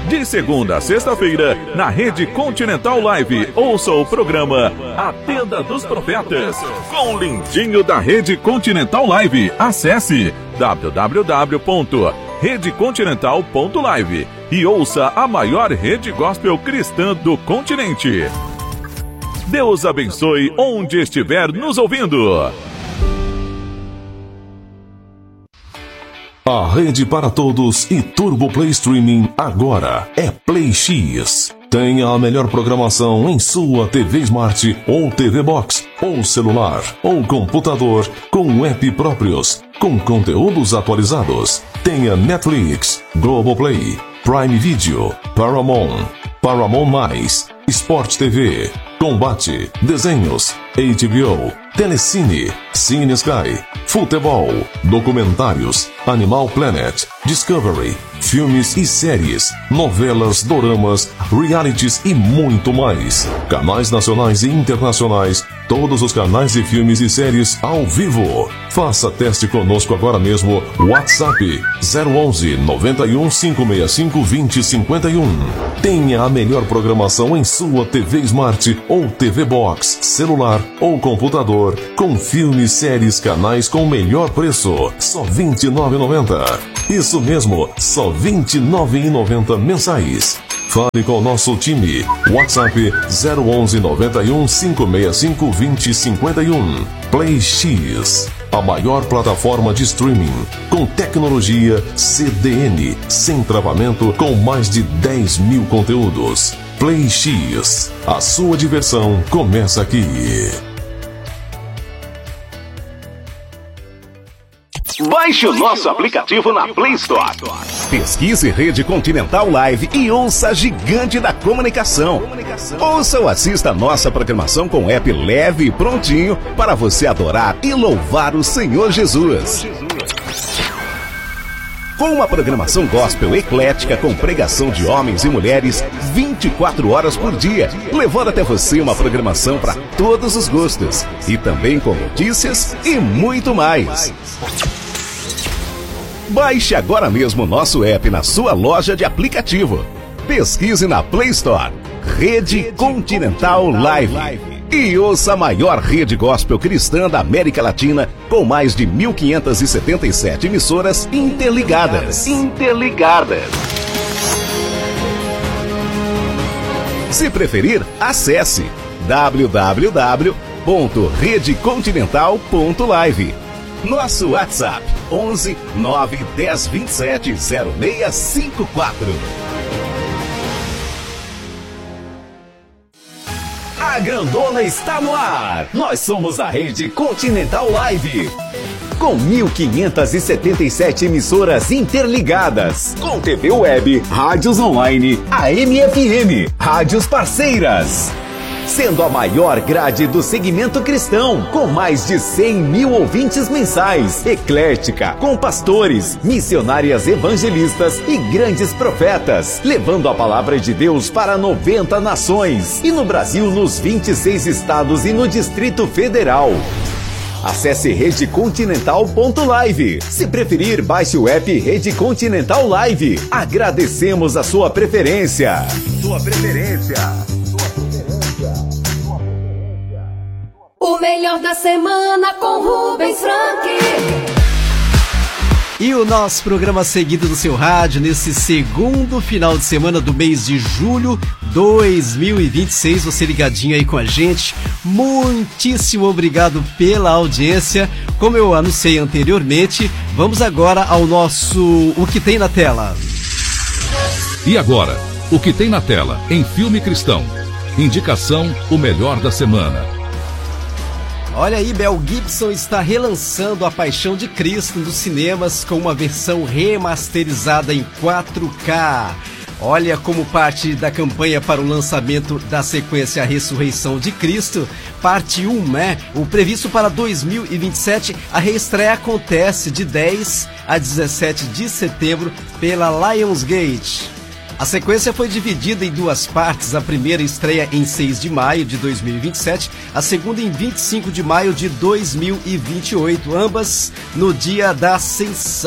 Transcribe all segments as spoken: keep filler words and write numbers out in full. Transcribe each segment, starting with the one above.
De segunda a sexta-feira, na Rede Continental Live, ouça o programa A Tenda dos Profetas, com o lindinho da Rede Continental Live. Acesse w w w ponto rede continental ponto live e ouça a maior rede gospel cristã do continente. Deus abençoe onde estiver nos ouvindo. A rede para todos e Turbo Play Streaming agora é Play X. Tenha a melhor programação em sua T V Smart ou T V Box, ou celular, ou computador, com app próprios, com conteúdos atualizados. Tenha Netflix, Globoplay, Prime Video, Paramount, Paramount mais, Sport T V, Combate, Desenhos, H B O, Telecine, Cine Sky, Futebol, Documentários, Animal Planet, Discovery, filmes e séries, novelas, doramas, realities e muito mais. Canais nacionais e internacionais, todos os canais de filmes e séries ao vivo. Faça teste conosco agora mesmo. WhatsApp zero onze, noventa e um, cinco seis cinco, vinte, cinquenta e um. Tenha a melhor programação em sua T V Smart ou T V Box, celular ou computador, com filmes, séries, canais com o melhor preço, só vinte e nove reais e noventa centavos. Isso mesmo, só vinte e nove reais e noventa centavos mensais. Fale com o nosso time. WhatsApp zero onze, noventa e um, cinco seis cinco, vinte, cinquenta e um. Play X, a maior plataforma de streaming com tecnologia C D N, sem travamento, com mais de dez mil conteúdos. Play X, a sua diversão começa aqui. Baixe o nosso aplicativo na Play Store. Pesquise Rede Continental Live e ouça a gigante da comunicação. Ouça ou assista a nossa programação com app leve e prontinho para você adorar e louvar o Senhor Jesus. Com uma programação gospel eclética com pregação de homens e mulheres vinte e quatro horas por dia, levando até você uma programação para todos os gostos e também com notícias e muito mais. Baixe agora mesmo o nosso app na sua loja de aplicativo. Pesquise na Play Store Rede Continental Live e ouça a maior rede gospel cristã da América Latina com mais de mil quinhentas e setenta e sete emissoras interligadas. Interligadas. Se preferir, acesse w w w ponto rede continental ponto live. Nosso WhatsApp onze, nove, dez, vinte e sete, zero seis cinco quatro. A grandona está no ar. Nós somos a Rede Continental Live. Com mil quinhentas e setenta e sete emissoras interligadas. Com T V Web, rádios online, A M F M, rádios parceiras. Sendo a maior grade do segmento cristão, com mais de cem mil ouvintes mensais, eclética, com pastores, missionárias evangelistas e grandes profetas, levando a palavra de Deus para noventa nações, e no Brasil nos vinte e seis estados e no Distrito Federal. Acesse rede continental ponto live. Se preferir, baixe o app Rede Continental Live. Agradecemos a sua preferência. Sua preferência. O melhor da semana com Rubens Frank. E o nosso programa seguido do seu rádio nesse segundo final de semana do mês de julho dois mil e vinte e seis. Você ligadinho aí com a gente. Muitíssimo obrigado pela audiência. Como eu anunciei anteriormente, vamos agora ao nosso O Que Tem na Tela. E agora, O Que Tem na Tela em filme cristão. Indicação, o melhor da semana. Olha aí, Mel Gibson está relançando A Paixão de Cristo nos cinemas com uma versão remasterizada em quatro K. Olha, como parte da campanha para o lançamento da sequência A Ressurreição de Cristo, parte um, né? O previsto para dois mil e vinte e sete, a reestreia acontece de dez a dezessete de setembro pela Lionsgate. A sequência foi dividida em duas partes, a primeira estreia em seis de maio de dois mil e vinte e sete, a segunda em vinte e cinco de maio de dois mil e vinte e oito, ambas no dia da Ascensão.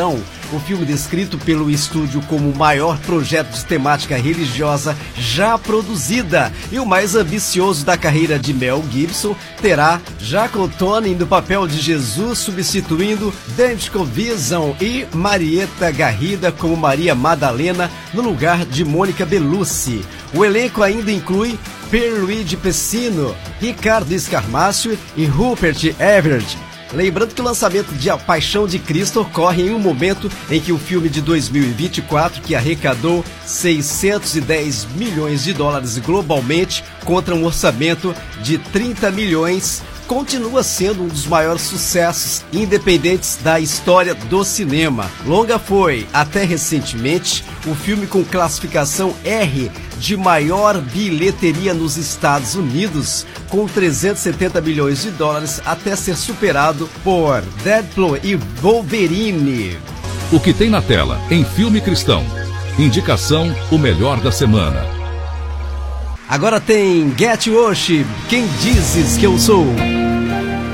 o filme descrito pelo estúdio como o maior projeto de temática religiosa já produzida e o mais ambicioso da carreira de Mel Gibson, terá Jaco Tony no papel de Jesus, substituindo Dante Covison, e Marieta Garrida como Maria Madalena no lugar de Mônica Bellucci. O elenco ainda inclui Pierluigi Pessino, Ricardo Scarmácio e Rupert Everett. Lembrando que o lançamento de A Paixão de Cristo ocorre em um momento em que o filme de dois mil e vinte e quatro, que arrecadou seiscentos e dez milhões de dólares globalmente contra um orçamento de trinta milhões, continua sendo um dos maiores sucessos independentes da história do cinema. Longa foi, até recentemente, o filme com classificação R de maior bilheteria nos Estados Unidos, com trezentos e setenta milhões de dólares, até ser superado por Deadpool e Wolverine. O que tem na tela em filme cristão. Indicação, o melhor da semana. Agora tem Get Worship, Quem Dizes Que Eu Sou.